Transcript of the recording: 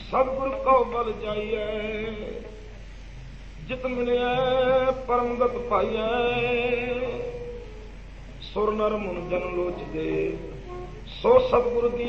सतगुर कौ बल जाइए जित मिलिए परमगत पाइए सुर नर मुन जन लोच दे सो सतगुर दी